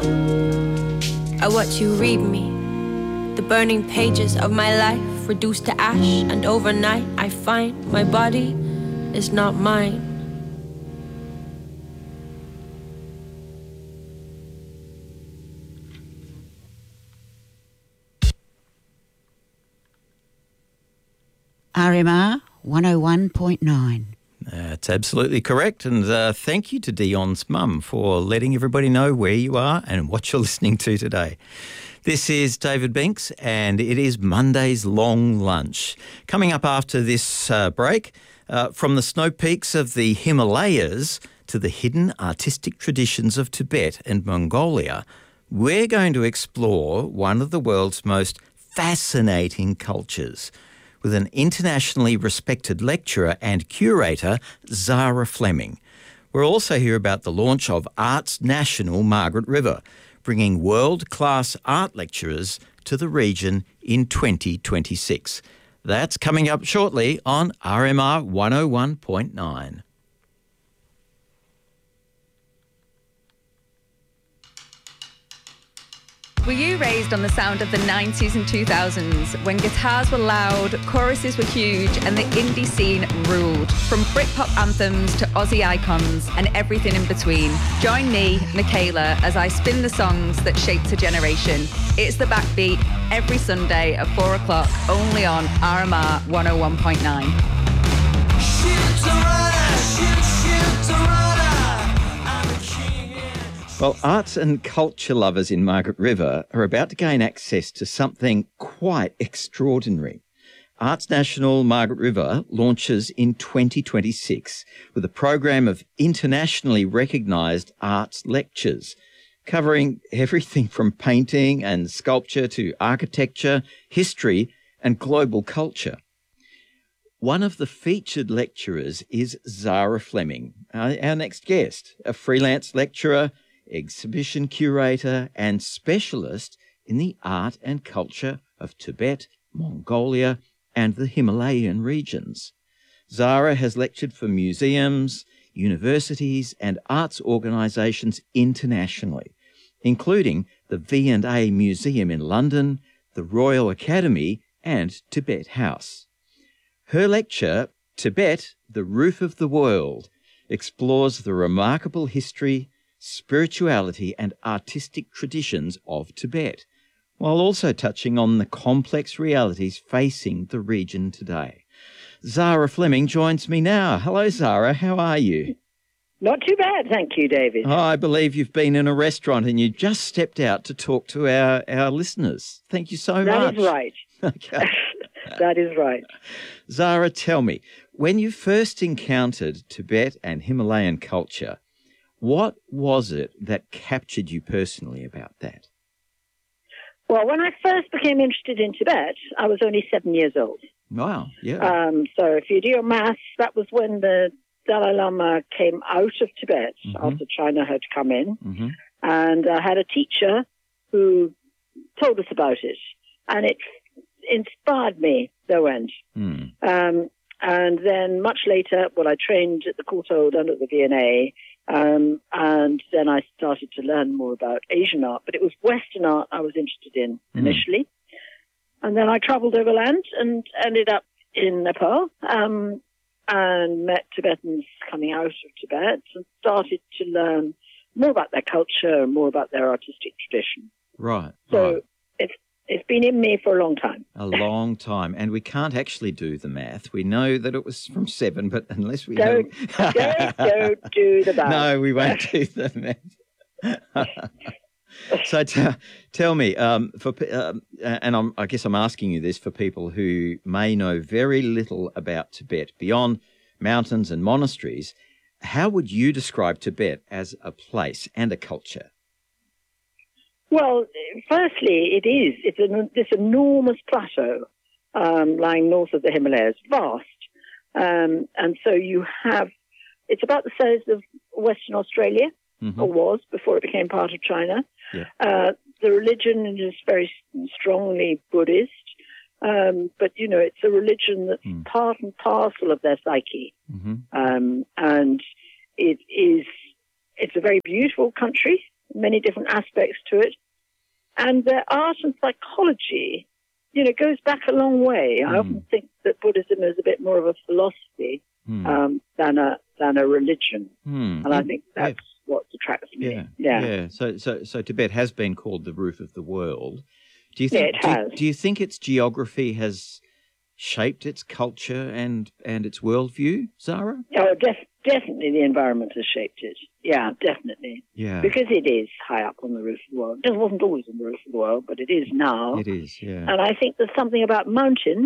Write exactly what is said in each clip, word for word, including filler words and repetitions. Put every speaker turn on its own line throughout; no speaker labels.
I watch you read me, the burning pages of my life reduced to ash, and overnight I find my body is not mine.
R M R one oh one point nine.
That's absolutely correct. And uh, thank you to Dion's mum for letting everybody know where you are and what you're listening to today. This is David Binks, and it is Monday's Long Lunch. Coming up after this uh, break, uh, from the snow peaks of the Himalayas to the hidden artistic traditions of Tibet and Mongolia, we're going to explore one of the world's most fascinating cultures with an internationally respected lecturer and curator, Zara Fleming. We'll also hear about the launch of Arts National Margaret River, bringing world-class art lecturers to the region in twenty twenty-six. That's coming up shortly on R M R one oh one point nine.
Were you raised on the sound of the nineties and two thousands when guitars were loud, choruses were huge and the indie scene ruled? From Britpop anthems to Aussie icons and everything in between. Join me, Michaela, as I spin the songs that shaped a generation. It's The Backbeat every Sunday at four o'clock only on R M R one oh one point nine.
Shoot a runner, shoot, shoot a runner. I'm a king.
Well, arts and culture lovers in Margaret River are about to gain access to something quite extraordinary. Arts National Margaret River launches in twenty twenty-six with a program of internationally recognised arts lectures, covering everything from painting and sculpture to architecture, history and global culture. One of the featured lecturers is Zara Fleming, our, our next guest, a freelance lecturer, exhibition curator and specialist in the art and culture of Tibet, Mongolia and the Himalayan regions. Zara has lectured for museums, universities and arts organisations internationally, including the V and A Museum in London, the Royal Academy and Tibet House. Her lecture, Tibet, the Roof of the World, explores the remarkable history, spirituality and artistic traditions of Tibet, while also touching on the complex realities facing the region today. Zara Fleming joins me now. Hello, Zara. How are you?
Not too bad, thank you, David.
Oh, I believe you've been in a restaurant and you just stepped out to talk to our, our listeners. Thank you so
that
much.
That is right.
Okay.
That is right.
Zara, tell me, when you first encountered Tibet and Himalayan culture, what was it that captured you personally about that?
Well, when I first became interested in Tibet, I was only seven years old.
Wow, yeah.
Um, so if you do your maths, that was when the Dalai Lama came out of Tibet mm-hmm. after China had come in.
Mm-hmm.
And I had a teacher who told us about it. And it inspired me, no end.
Mm.
Um, and then much later, well, I trained at the Courtauld and at the V and A. Um, and then I started to learn more about Asian art, but it was Western art I was interested in initially. Mm. And then I traveled overland and ended up in Nepal, um, and met Tibetans coming out of Tibet and started to learn more about their culture and more about their artistic tradition.
Right.
So
right.
it's It's been in me for a long time.
A long time. And we can't actually do the math. We know that it was from seven, but unless we
don't,
know...
don't, don't do the math.
No, we won't do the math. So t- tell me, um, for um, and I'm, I guess I'm asking you this for people who may know very little about Tibet, beyond mountains and monasteries, how would you describe Tibet as a place and a culture?
Well, firstly, it is. It's an, this enormous plateau um, lying north of the Himalayas, vast. Um, and so you have, it's about the size of Western Australia,
mm-hmm.
or was before it became part of China.
Yeah.
Uh, the religion is very strongly Buddhist, um, but, you know, it's a religion that's
mm.
part and parcel of their psyche.
Mm-hmm.
Um, and it is, it's a very beautiful country. many different aspects to it. And their art and psychology, you know, goes back a long way. Mm. I often think that Buddhism is a bit more of a philosophy mm. um, than a than a religion, mm. and I think that's yeah. what attracts me.
Yeah,
yeah.
yeah. So, so, so Tibet has been called the roof of the world. Do you think?
Yeah, it
do,
has.
do you think its geography has shaped its culture and and its worldview, Zara?
Oh, def- definitely the environment has shaped it. Yeah, definitely.
Yeah.
Because it is high up on the roof of the world. It wasn't always on the roof of the world, but it is now.
It is, yeah.
And I think there's something about mountains,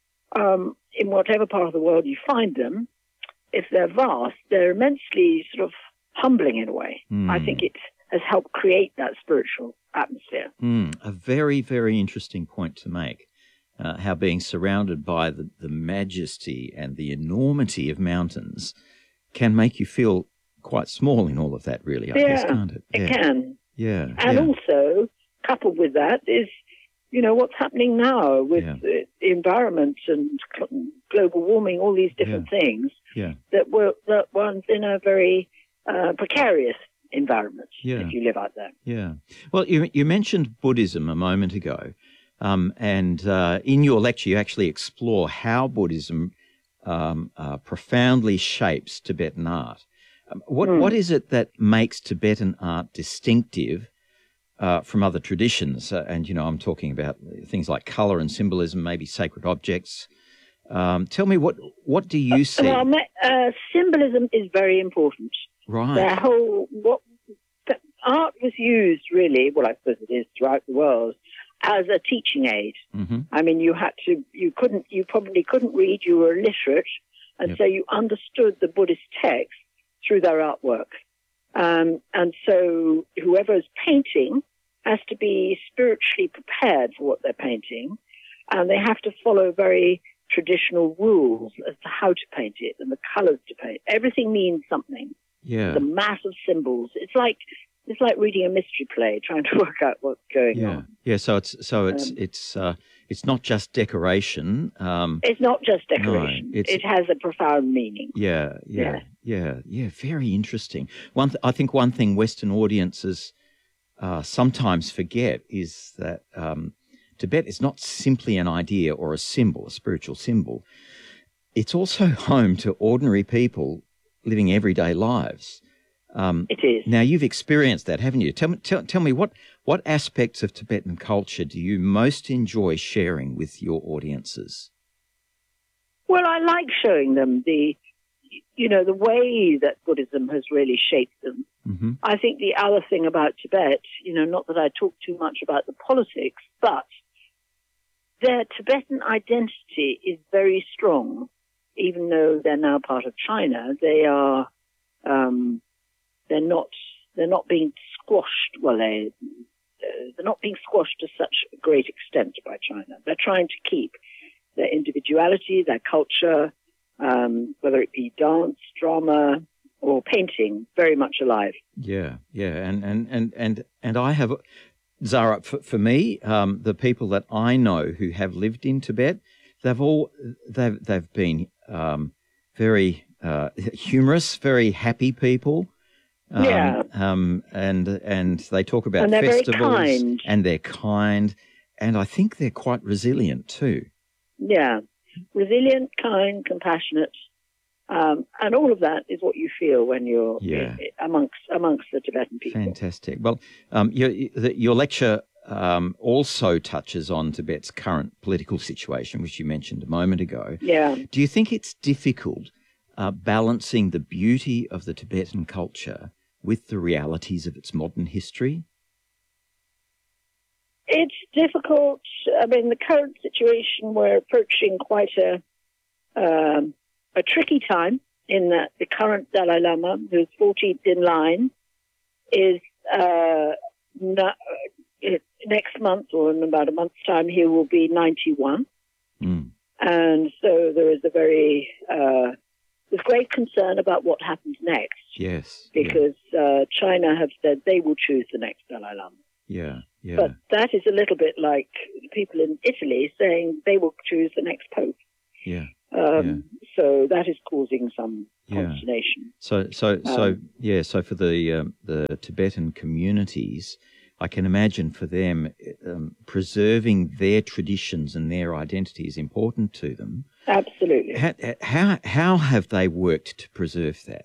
um, in whatever part of the world you find them, if they're vast, they're immensely sort of humbling in a way. Mm. I think it has helped create that spiritual atmosphere.
Mm. A very, very interesting point to make. Uh, how being surrounded by the, the majesty and the enormity of mountains can make you feel quite small in all of that, really, I
yeah,
guess, can't it?
Yeah, it can.
Yeah.
And
yeah.
also, coupled with that is, you know, what's happening now with
yeah.
the environment and global warming, all these different
yeah.
things
yeah.
that were that one's in a very uh, precarious environment
yeah.
if you live out there.
Yeah. Well, you, you mentioned Buddhism a moment ago. Um, and uh, in your lecture, you actually explore how Buddhism um, uh, profoundly shapes Tibetan art. Um, what
mm.
what is it that makes Tibetan art distinctive uh, from other traditions? Uh, and, you know, I'm talking about things like colour and symbolism, maybe sacred objects. Um, tell me, what what do you see?
Well, uh, symbolism is very important.
Right.
The whole, what, the art was used really, well, I suppose it is throughout the world, as a teaching aid.
Mm-hmm.
I mean, you had to, you couldn't, you probably couldn't read, you were illiterate, and
yep.
so you understood the Buddhist text through their artwork. Um, and so whoever's painting has to be spiritually prepared for what they're painting, and they have to follow very traditional rules as to how to paint it and the colors to paint. Everything means something.
Yeah.
The massive symbols. It's like, It's like reading a mystery play, trying to work out what's going
yeah.
on.
Yeah, so it's so it's
Um,
it's uh, it's not just decoration. Um,
It's not just decoration.
No, it's-
it has a profound meaning.
yeah, yeah, yeah, yeah. Very interesting. One, th- I think one thing Western audiences uh, sometimes forget is that um, Tibet is not simply an idea or a symbol, a spiritual symbol. It's also home to ordinary people living everyday lives. Um,
It is.
Now, you've experienced that, haven't you? Tell me, tell, tell me what, what aspects of Tibetan culture do you most enjoy sharing with your audiences?
Well, I like showing them the, you know, the way that Buddhism has really shaped them.
Mm-hmm.
I think the other thing about Tibet, you know, not that I talk too much about the politics, but their Tibetan identity is very strong, even though they're now part of China. They are, um, they're not, they're not being squashed. Well, they, they're not being squashed to such a great extent by China. They're trying to keep their individuality, their culture, um, whether it be dance, drama, or painting, very much alive.
Yeah, yeah, and and and and and I have, Zara, for, for me, um, the people that I know who have lived in Tibet, they've all they've they've been um, very uh, humorous, very happy people. Um,
Yeah.
Um, and and they talk about
And they're very
festivals,
kind.
and they're kind, and I think they're quite resilient too.
Yeah. Resilient, kind, compassionate. Um, and all of that is what you feel when you're
Yeah.
amongst amongst the Tibetan people.
Fantastic. Well, um, your, your lecture um, also touches on Tibet's current political situation, which you mentioned a moment ago.
Yeah.
Do you think it's difficult uh, balancing the beauty of the Tibetan culture with the realities of its modern history?
It's difficult. I mean, the current situation, we're approaching quite a um, a tricky time in that the current Dalai Lama, who's fourteenth in line, is uh, no, next month or in about a month's time, he will be ninety-one.
Mm.
And so there is a very, uh, there's great concern about what happens next.
Yes.
Because uh, China have said they will choose the next Dalai Lama.
Yeah, yeah.
But that is a little bit like people in Italy saying they will choose the next pope.
Yeah.
Um, So that is causing some
Yeah.
consternation.
So, so, so,
Um,
yeah. So, for the um, the Tibetan communities, I can imagine for them um, preserving their traditions and their identity is important to them.
Absolutely.
How how, how have they worked to preserve that?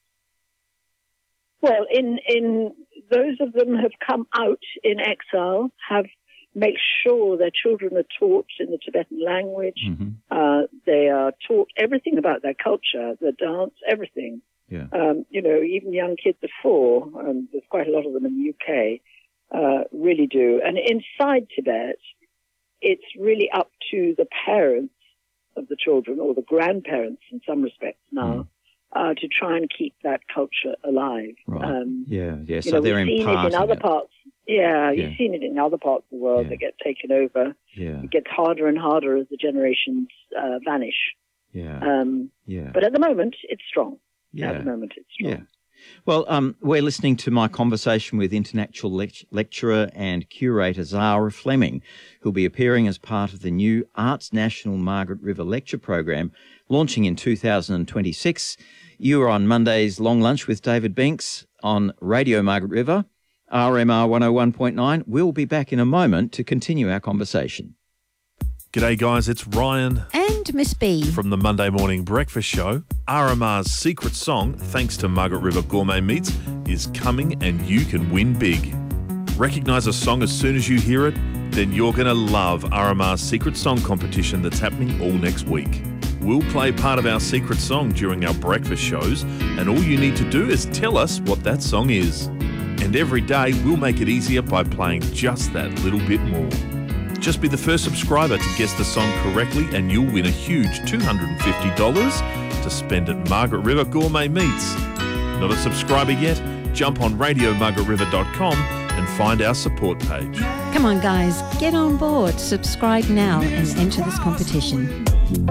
Well, in in those of them have come out in exile, have make sure their children are taught in the Tibetan language.
Mm-hmm.
Uh, they are taught everything about their culture, the dance, everything.
Yeah.
Um, you know, even young kids of four, and there's quite a lot of them in the U K, uh, really do. And inside Tibet, it's really up to the parents of the children, or the grandparents in some respects now,
Mm.
uh, to try and keep that culture alive.
Right.
Um,
Yeah. Yeah.
you
So
know,
they're
we've seen it
imparting
in other
it.
parts. Yeah,
Yeah.
you've seen it in other parts of the world
Yeah.
that get taken over.
Yeah.
It gets harder and harder as the generations uh, vanish.
Yeah.
Um,
Yeah.
but at the moment, it's strong.
Yeah.
At the moment, it's strong.
Yeah. Well, um, we're listening to my conversation with international lect- lecturer and curator Zara Fleming, who'll be appearing as part of the new Arts National Margaret River Lecture Program launching in two thousand twenty-six. You are on Monday's Long Lunch with David Binks on Radio Margaret River, R M R one oh one point nine. We'll be back in a moment to continue our conversation.
G'day guys, it's Ryan
And Miss B.
from the Monday Morning Breakfast Show. R M R's secret song, thanks to Margaret River Gourmet Meats, is coming and you can win big. Recognise a song as soon as you hear it? Then you're going to love R M R's secret song competition that's happening all next week. We'll play part of our secret song during our breakfast shows, and all you need to do is tell us what that song is. And every day we'll make it easier by playing just that little bit more. Just be the first subscriber to guess the song correctly and you'll win a huge two hundred fifty dollars to spend at Margaret River Gourmet Meats. Not a subscriber yet? Jump on radio margaret river dot com and find our support page.
Come on, guys, get on board. Subscribe now and enter this competition.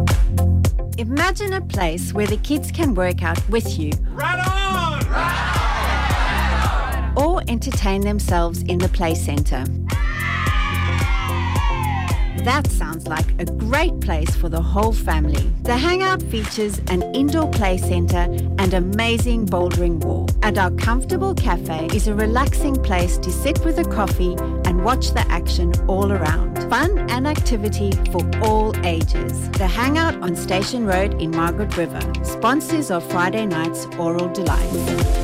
Imagine a place where the kids can work out with you.
Right on!
Or entertain themselves in the play centre. That sounds like a great place for the whole family. The Hangout features an indoor play centre and amazing bouldering wall. And our comfortable cafe is a relaxing place to sit with a coffee and watch the action all around. Fun and activity for all ages. The Hangout on Station Road in Margaret River. Sponsors of Friday night's Oral Delights.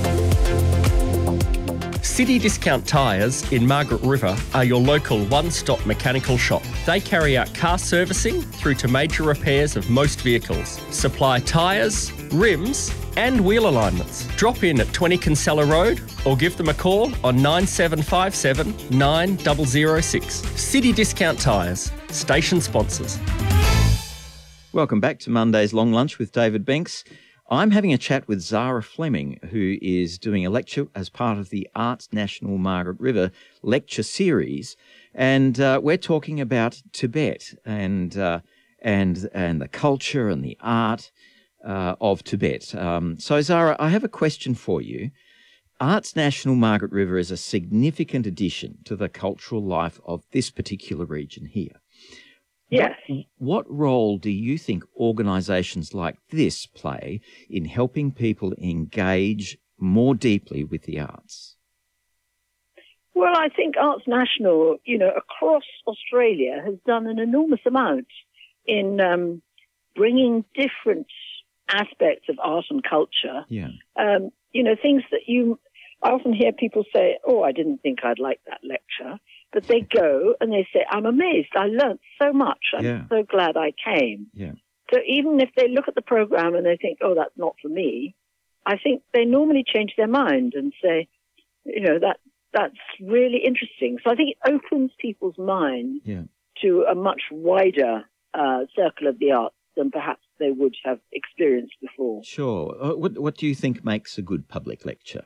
City Discount Tyres in Margaret River are your local one-stop mechanical shop. They carry out car servicing through to major repairs of most vehicles, supply tyres, rims and wheel alignments. Drop in at twenty Kinsella Road or give them a call on nine seven five seven, nine zero zero six. City Discount Tyres, station sponsors.
Welcome back to Monday's Long Lunch with David Binks. I'm having a chat with Zara Fleming, who is doing a lecture as part of the Arts National Margaret River lecture series, and uh, we're talking about Tibet and uh, and and the culture and the art uh, of Tibet. Um, so, Zara, I have a question for you. Arts National Margaret River is a significant addition to the cultural life of this particular region here.
Yes.
What, what role do you think organisations like this play in helping people engage more deeply with the arts?
Well, I think Arts National, you know, across Australia has done an enormous amount in um, bringing different aspects of art and culture.
Yeah.
Um, you know, things that you, I often hear people say, oh, I didn't think I'd like that lecture. But they go and they say, I'm amazed. I learnt so much. I'm
Yeah.
so glad I came.
Yeah.
So even if they look at the program and they think, oh, that's not for me, I think they normally change their mind and say, you know, that that's really interesting. So I think it opens people's minds
Yeah.
to a much wider uh, circle of the arts than perhaps they would have experienced before.
Sure. Uh, What, what do you think makes a good public lecture?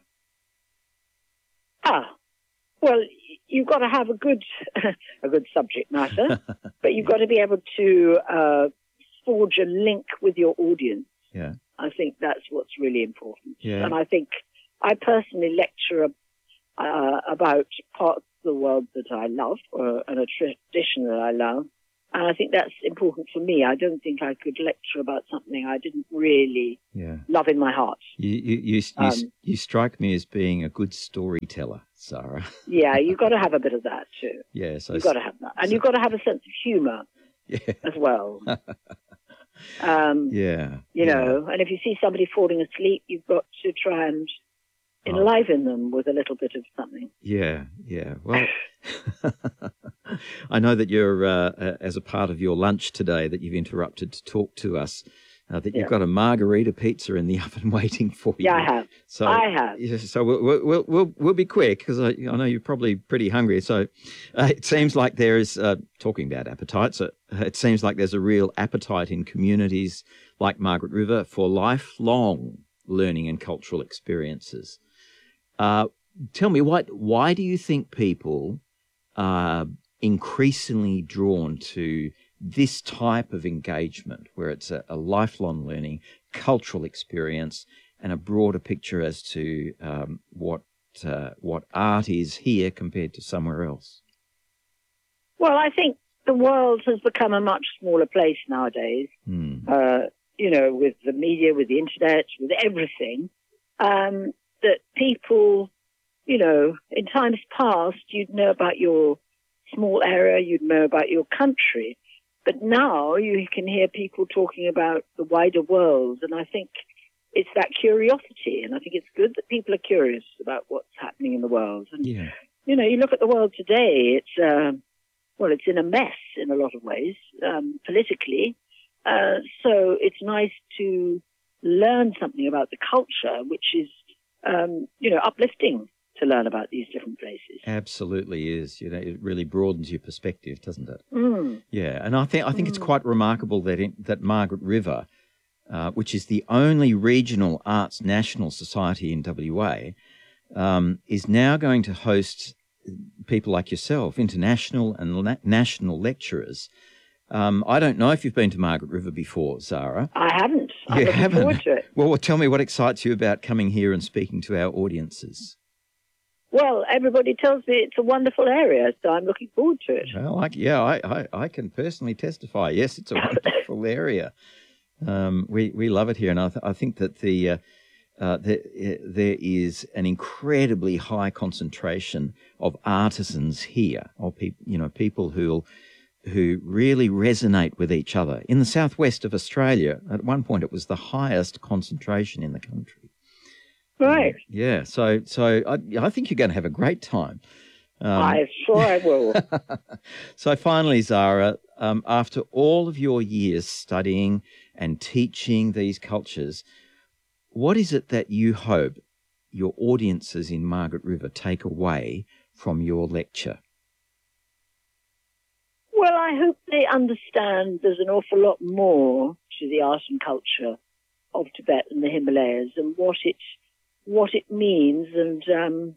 Ah, well, you've got to have a good a good subject matter, but you've got to be able to uh, forge a link with your audience.
Yeah.
I think that's what's really important.
Yeah.
And I think I personally lecture uh, about parts of the world that I love, or, and a tradition that I love, And I think that's important for me. I don't think I could lecture about something I didn't really
Yeah.
love in my heart.
You you you, you,
Um,
you strike me as being a good storyteller, Zara.
Yeah, you've got to have a bit of that too.
Yeah, so
You've got to have that. And
so-
you've got to have a sense of humour
yeah,
as well. um,
yeah,
you
yeah.
know, and if you see somebody falling asleep, you've got to try and
Oh.
enliven them with a little bit of something.
Yeah, yeah. Well, I know that you're, uh, uh, as a part of your lunch today, that you've interrupted to talk to us, uh, that you've
Yeah.
got a margarita pizza in the oven waiting for you.
Yeah, I have.
So,
I have.
yeah, so we'll, we'll, we'll, we'll, we'll be quick because I, I know you're probably pretty hungry. So uh, it seems like there is, uh, talking about appetites, uh, it seems like there's a real appetite in communities like Margaret River for lifelong learning and cultural experiences. Uh, tell me, what, why do you think people are increasingly drawn to this type of engagement where it's a, a lifelong learning, cultural experience and a broader picture as to um, what uh, what art is here compared to somewhere else?
Well, I think the world has become a much smaller place nowadays.
Hmm.
Uh, you know, with the media, with the internet, with everything. Um, that people, you know, in times past, you'd know about your small area, you'd know about your country. But now you can hear people talking about the wider world. And I think it's that curiosity. And I think it's good that people are curious about what's happening in the world. And,
Yeah.
you know, you look at the world today, it's, uh, well, it's in a mess in a lot of ways, um, politically. Uh, so it's nice to learn something about the culture, which is, um, you know, uplifting to learn about these different places.
Absolutely is. You know, it really broadens your perspective, doesn't it?
Mm.
Yeah, and I think I think it's quite remarkable that in, that Margaret River, uh, which is the only regional arts national society in W A, um, is now going to host people like yourself, international and na- national lecturers. Um, I don't know if you've been to Margaret River before, Zara.
I haven't. I'm
You
looking
haven't?
forward to it.
Well, well, tell me what excites you about coming here and speaking to our audiences.
Well, everybody tells me it's a wonderful area, so I'm looking forward to it.
Well, I, yeah, I, I, I can personally testify. Yes, it's a wonderful area. Um, we we love it here, and I, th- I think that the, uh, uh, the uh, there is an incredibly high concentration of artisans here, of people, you know, people who who really resonate with each other. In the southwest of Australia, at one point, it was the highest concentration in the country.
Right.
Yeah, so so I, I think you're going to have a great time. Um,
I'm sure I will.
So finally, Zara, um, after all of your years studying and teaching these cultures, what is it that you hope your audiences in Margaret River take away from your lecture?
Well, I hope they understand there's an awful lot more to the art and culture of Tibet and the Himalayas and what it what it means and um,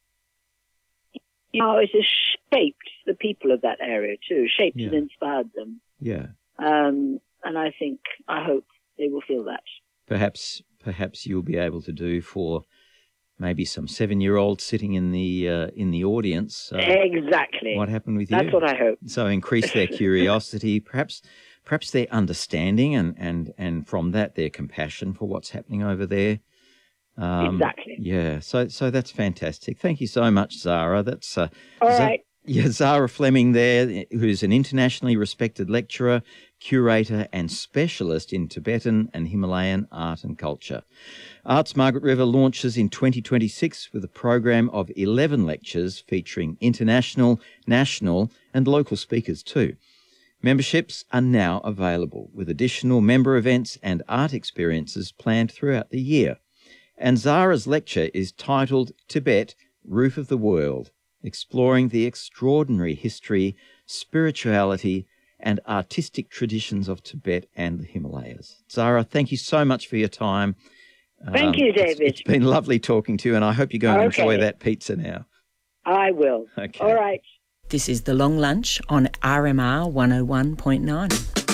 how it has shaped the people of that area too, shaped
Yeah.
and inspired them.
Yeah,
Um, and I think, I hope they will feel that.
perhaps perhaps you'll be able to do for maybe some seven-year-olds sitting in the uh, in the audience. Uh,
Exactly.
what happened with you?
That's what I hope.
So increase their curiosity, perhaps perhaps their understanding, and, and, and from that their compassion for what's happening over there. Um,
Exactly.
Yeah, so so that's fantastic. Thank you so much, Zara. That's uh,
All
Za-
right.
Yeah, Zara Fleming there, who's an internationally respected lecturer, curator and specialist in Tibetan and Himalayan art and culture. Arts Margaret River launches in twenty twenty-six with a program of eleven lectures featuring international, national and local speakers too. Memberships are now available with additional member events and art experiences planned throughout the year. And Zara's lecture is titled Tibet, Roof of the World, exploring the extraordinary history, spirituality and artistic traditions of Tibet and the Himalayas. Zara, thank you so much for your time.
Thank you,
it's-
David.
it's been lovely talking to you, and I hope you go and
Okay.
enjoy that pizza now.
I will.
Okay.
All right.
This is The Long Lunch on R M R one oh one point nine.